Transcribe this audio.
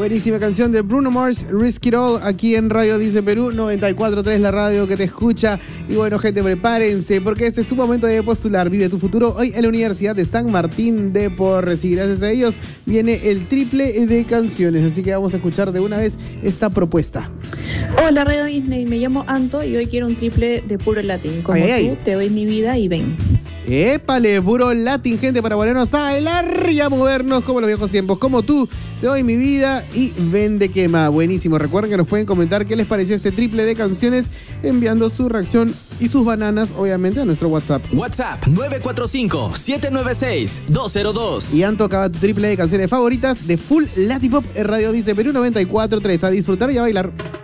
Buenísima canción de Bruno Mars, Risk It All, aquí en Radio Dice Perú, 94.3, la radio que te escucha. Y bueno, gente, prepárense, porque este es su momento de postular. Vive tu futuro hoy en la Universidad de San Martín de Porres. Y gracias a ellos viene el triple de canciones. Así que vamos a escuchar de una vez esta propuesta. Hola, Radio Disney, me llamo Anto y hoy quiero un triple de puro latín. Como tú, te doy mi vida y ven. ¡Épale! Puro latín, gente, para ponernos a bailar y a movernos como los viejos tiempos. Como tú, te doy mi vida y ven de quema. Buenísimo. Recuerden que nos pueden comentar qué les pareció este triple de canciones enviando su reacción y sus bananas, obviamente, a nuestro WhatsApp. WhatsApp 945-796-202. Y han tocado tu triple de canciones favoritas de Full Latipop en Radio Dice Perú 94.3. A disfrutar y a bailar.